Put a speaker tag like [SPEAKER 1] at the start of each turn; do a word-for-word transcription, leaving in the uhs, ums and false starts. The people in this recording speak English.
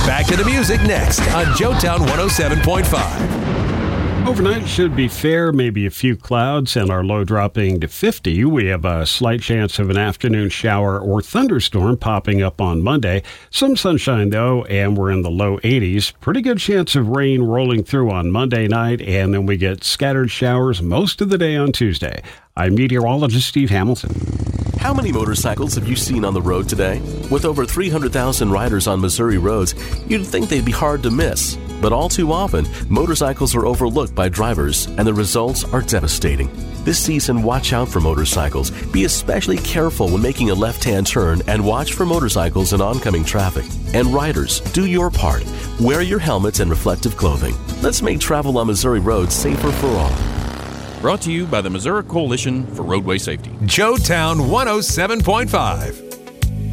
[SPEAKER 1] Back to the music next on Joetown one oh seven point five.
[SPEAKER 2] Overnight should be fair, maybe a few clouds, and our low dropping to fifty. We have a slight chance of an afternoon shower or thunderstorm popping up on Monday. Some sunshine, though, and we're in the low eighties. Pretty good chance of rain rolling through on Monday night, and then we get scattered showers most of the day on Tuesday. I'm meteorologist Steve Hamilton.
[SPEAKER 3] How many motorcycles have you seen on the road today? With over three hundred thousand riders on Missouri roads, you'd think they'd be hard to miss. But all too often, motorcycles are overlooked by drivers, and the results are devastating. This season, watch out for motorcycles. Be especially careful when making a left-hand turn, and watch for motorcycles in oncoming traffic. And riders, do your part. Wear your helmets and reflective clothing. Let's make travel on Missouri roads safer for all.
[SPEAKER 4] Brought to you by the Missouri Coalition for Roadway Safety.
[SPEAKER 1] Joetown one oh seven point five.